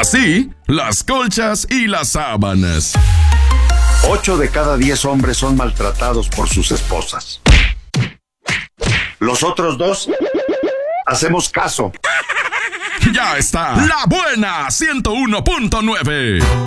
Así, las colchas y las sábanas. 8 de cada 10 hombres son maltratados por sus esposas. Los otros 2 hacemos caso. Ya está, La Buena 101.9.